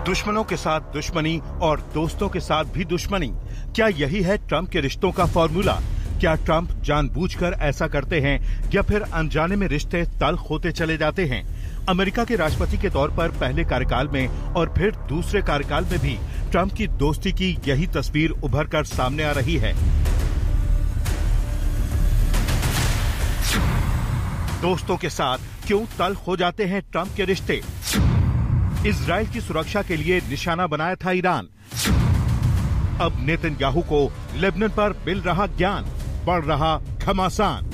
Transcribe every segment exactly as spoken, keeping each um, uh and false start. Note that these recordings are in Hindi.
दुश्मनों के साथ दुश्मनी और दोस्तों के साथ भी दुश्मनी, क्या यही है ट्रंप के रिश्तों का फॉर्मूला? क्या ट्रंप जानबूझकर ऐसा करते हैं या फिर अनजाने में रिश्ते तल्ख होते चले जाते हैं? अमेरिका के राष्ट्रपति के तौर पर पहले कार्यकाल में और फिर दूसरे कार्यकाल में भी ट्रंप की दोस्ती की यही तस्वीर उभर कर सामने आ रही है। दोस्तों के साथ क्यों तल्ख हो जाते हैं ट्रंप के रिश्ते? इजराइल की सुरक्षा के लिए निशाना बनाया था ईरान। अब नेतन्याहू को लेबनान पर मिल रहा ज्ञान, बढ़ रहा घमासान।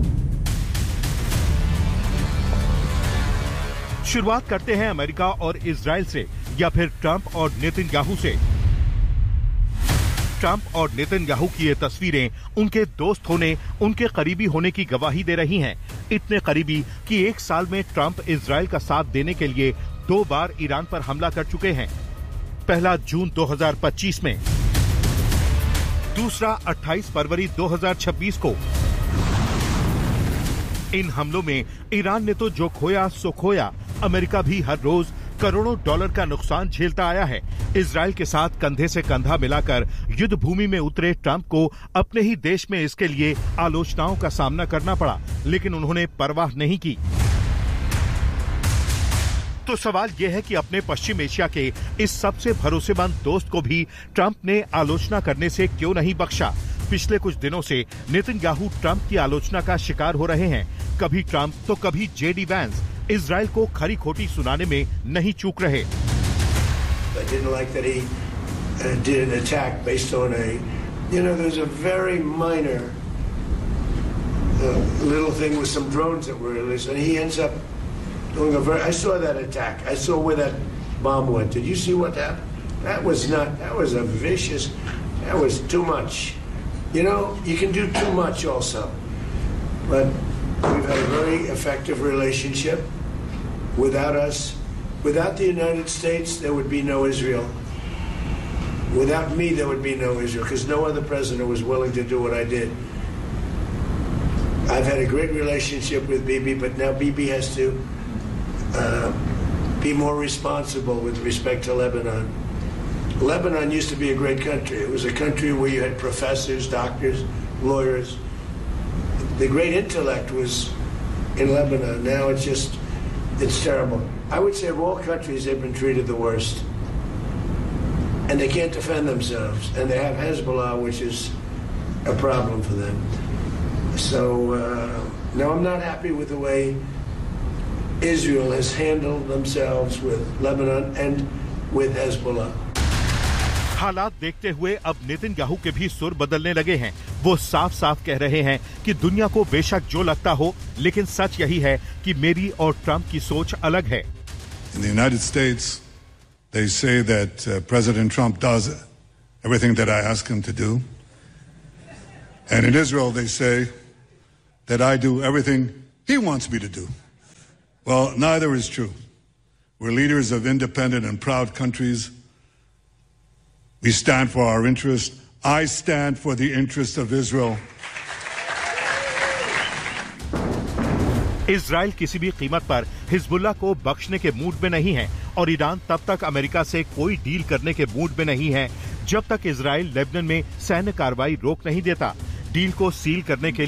शुरुआत करते हैं अमेरिका और इजराइल से या फिर ट्रंप और नेतन्याहू से। ट्रंप और नेतन्याहू की ये तस्वीरें उनके दोस्त होने, उनके करीबी होने की गवाही दे रही हैं। इतने करीबी कि एक साल में ट्रंप इजराइल का साथ देने के लिए दो बार ईरान पर हमला कर चुके हैं। पहला जून दो हज़ार पच्चीस में, दूसरा अट्ठाईस फरवरी दो हज़ार छब्बीस को। इन हमलों में ईरान ने तो जो खोया सो खोया, अमेरिका भी हर रोज करोड़ों डॉलर का नुकसान झेलता आया है। इजराइल के साथ कंधे से कंधा मिलाकर युद्ध भूमि में उतरे ट्रंप को अपने ही देश में इसके लिए आलोचनाओं का सामना करना पड़ा, लेकिन उन्होंने परवाह नहीं की। तो सवाल यह है कि अपने पश्चिम एशिया के इस सबसे भरोसेमंद दोस्त को भी ट्रंप ने आलोचना करने से क्यों नहीं बख्शा? पिछले कुछ दिनों से नेतन्याहू ट्रंप की आलोचना का शिकार हो रहे हैं। कभी ट्रंप तो कभी जेडी वैंस इजराइल को खरी खोटी सुनाने में नहीं चूक रहे। I didn't like that he uh, did an attack based on a, you know, there's a very minor uh, little thing with some drones that were released, and he ends up doing a very. I saw that attack. I saw where that bomb went. Did you see what happened? That was not. That was a vicious. That was too much. You know, you can do too much also, but we've had a very effective relationship. Without us. Without the United States, there would be no Israel. Without me, there would be no Israel, because no other president was willing to do what I did. I've had a great relationship with Bibi, but now Bibi has to uh, be more responsible with respect to Lebanon. Lebanon used to be a great country. It was a country where you had professors, doctors, lawyers. The great intellect was in Lebanon. Now it's just, it's terrible. I would say of all countries, they've been treated the worst. And they can't defend themselves. And they have Hezbollah, which is a problem for them. So, uh, no, I'm not happy with the way Israel has handled themselves with Lebanon and with Hezbollah. हालात देखते हुए अब नेतन्याहू के भी सुर बदलने लगे हैं। वो साफ साफ कह रहे हैं कि दुनिया को बेशक जो लगता हो, लेकिन सच यही है कि मेरी और ट्रंप की सोच अलग है। In the United States, they say that uh, President Trump does everything that I ask him to do. And in Israel, they say that I do everything he wants me to do. Well, neither is true. We're leaders of independent and proud countries. We stand for our interest. I stand for the interest of Israel. Israel किसी भी कीमत पर हिजबुल्लाह को बख्शने के मूड में नहीं है और ईरान तब तक अमेरिका से कोई डील करने के मूड में नहीं है जब तक इजराइल लेबनान में सैन्य कार्रवाई रोक नहीं देता। डील को सील करने के